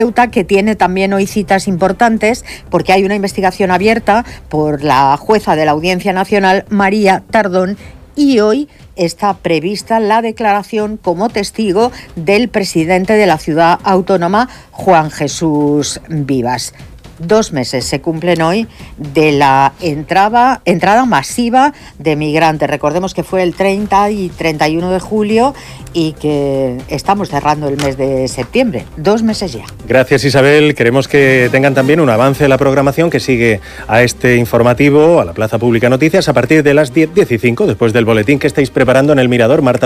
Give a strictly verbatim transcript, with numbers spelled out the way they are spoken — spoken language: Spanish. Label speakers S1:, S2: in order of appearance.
S1: Ceuta, que tiene también hoy citas importantes porque hay una investigación abierta por la jueza de la Audiencia Nacional, María Tardón, y hoy está prevista la declaración como testigo del presidente de la ciudad autónoma, Juan Jesús Vivas. Dos meses se cumplen hoy de la entrada, entrada masiva de migrantes. Recordemos que fue el treinta y treinta y uno de julio y que estamos cerrando el mes de septiembre. Dos meses ya.
S2: Gracias, Isabel. Queremos que tengan también un avance de la programación que sigue a este informativo, a la Plaza Pública Noticias, a partir de las diez y cinco, después del boletín que estáis preparando en El Mirador. Marta